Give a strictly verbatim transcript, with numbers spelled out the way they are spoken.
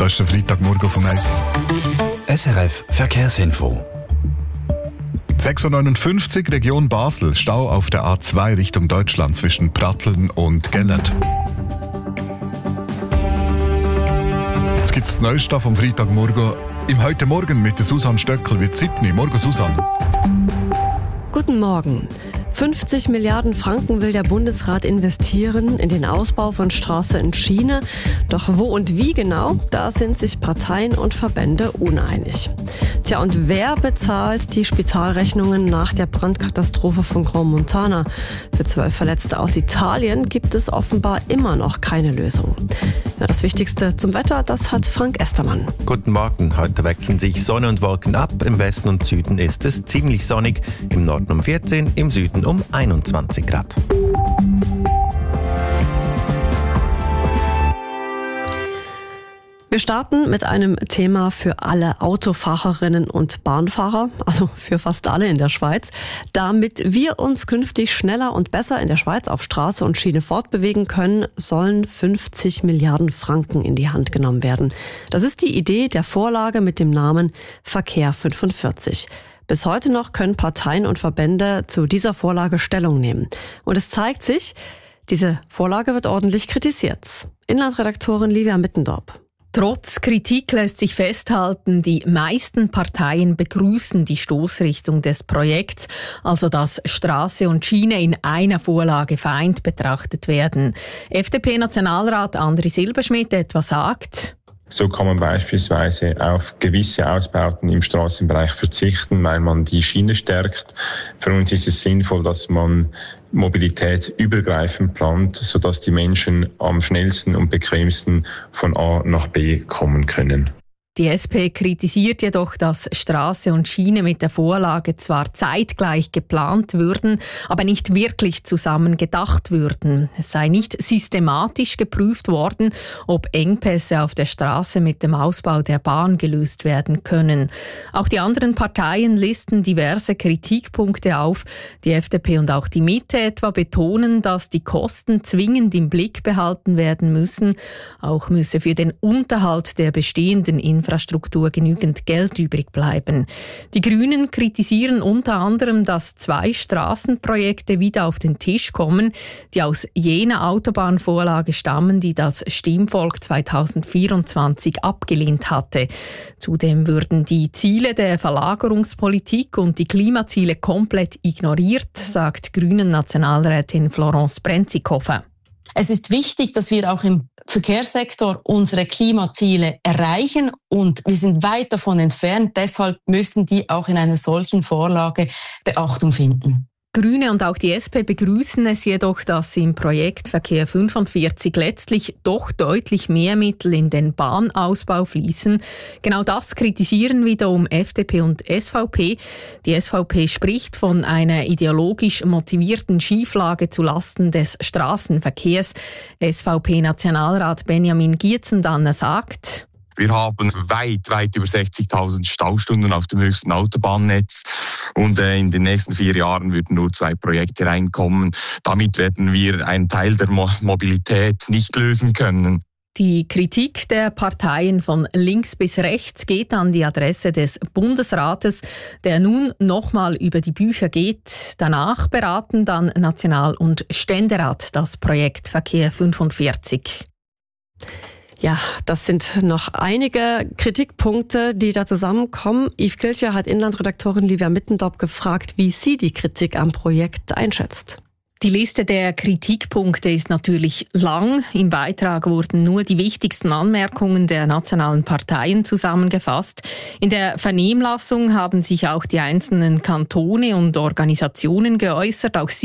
Das ist der Freitagmorgen von eins. S R F Verkehrsinfo. sechs Uhr neunundfünfzig, Region Basel. Stau auf der A zwei Richtung Deutschland zwischen Pratteln und Gellert. Jetzt gibt es das Neueste vom Freitagmorgen. Im Heute Morgen mit der Susanne Stöckel wird siebni. Morgen, Susanne. Guten Morgen. fünfzig Milliarden Franken will der Bundesrat investieren in den Ausbau von Straße und Schiene. Doch wo und wie genau, da sind sich Parteien und Verbände uneinig. Tja, und wer bezahlt die Spitalrechnungen nach der Brandkatastrophe von Grand Montana? Für zwölf Verletzte aus Italien gibt es offenbar immer noch keine Lösung. Ja, das Wichtigste zum Wetter, das hat Frank Estermann. Guten Morgen. Heute wechseln sich Sonne und Wolken ab. Im Westen und Süden ist es ziemlich sonnig. Im Norden um vierzehn, im Süden um einundzwanzig Grad. Wir starten mit einem Thema für alle Autofahrerinnen und Bahnfahrer, also für fast alle in der Schweiz. Damit wir uns künftig schneller und besser in der Schweiz auf Straße und Schiene fortbewegen können, sollen fünfzig Milliarden Franken in die Hand genommen werden. Das ist die Idee der Vorlage mit dem Namen Verkehr fünfundvierzig. Bis heute noch können Parteien und Verbände zu dieser Vorlage Stellung nehmen. Und es zeigt sich, diese Vorlage wird ordentlich kritisiert. Inlandredaktorin Livia Mittendorp. Trotz Kritik lässt sich festhalten, die meisten Parteien begrüßen die Stoßrichtung des Projekts, also dass Straße und Schiene in einer Vorlage vereint betrachtet werden. F D P-Nationalrat Andri Silberschmidt etwa sagt: So kann man beispielsweise auf gewisse Ausbauten im Straßenbereich verzichten, weil man die Schiene stärkt. Für uns ist es sinnvoll, dass man Mobilität übergreifend plant, sodass die Menschen am schnellsten und bequemsten von A nach B kommen können. Die S P kritisiert jedoch, dass Straße und Schiene mit der Vorlage zwar zeitgleich geplant würden, aber nicht wirklich zusammen gedacht würden. Es sei nicht systematisch geprüft worden, ob Engpässe auf der Straße mit dem Ausbau der Bahn gelöst werden können. Auch die anderen Parteien listen diverse Kritikpunkte auf. Die F D P und auch die Mitte etwa betonen, dass die Kosten zwingend im Blick behalten werden müssen. Auch müsse für den Unterhalt der bestehenden Infrastruktur Infrastruktur genügend Geld übrig bleiben. Die Grünen kritisieren unter anderem, dass zwei Straßenprojekte wieder auf den Tisch kommen, die aus jener Autobahnvorlage stammen, die das Stimmvolk zweitausendvierundzwanzig abgelehnt hatte. Zudem würden die Ziele der Verlagerungspolitik und die Klimaziele komplett ignoriert, sagt Grünen-Nationalrätin Florence Brenzikofer. Es ist wichtig, dass wir auch im Verkehrssektor unsere Klimaziele erreichen und wir sind weit davon entfernt. Deshalb müssen die auch in einer solchen Vorlage Beachtung finden. Grüne und auch die S P begrüßen es jedoch, dass im Projekt Verkehr fünfundvierzig letztlich doch deutlich mehr Mittel in den Bahnausbau fließen. Genau das kritisieren wiederum F D P und S V P. Die S V P spricht von einer ideologisch motivierten Schieflage zulasten des Straßenverkehrs. S V P-Nationalrat Benjamin Gietzendanner sagt: Wir haben weit, weit über sechzigtausend Staustunden auf dem höchsten Autobahnnetz und äh, in den nächsten vier Jahren würden nur zwei Projekte reinkommen. Damit werden wir einen Teil der Mo- Mobilität nicht lösen können. Die Kritik der Parteien von links bis rechts geht an die Adresse des Bundesrates, der nun nochmal über die Bücher geht. Danach beraten dann National- und Ständerat das Projekt Verkehr fünfundvierzig. Ja, das sind noch einige Kritikpunkte, die da zusammenkommen. Yves Kilcher hat Inlandredaktorin Livia Mittendorp gefragt, wie sie die Kritik am Projekt einschätzt. Die Liste der Kritikpunkte ist natürlich lang. Im Beitrag wurden nur die wichtigsten Anmerkungen der nationalen Parteien zusammengefasst. In der Vernehmlassung haben sich auch die einzelnen Kantone und Organisationen geäußert. Auch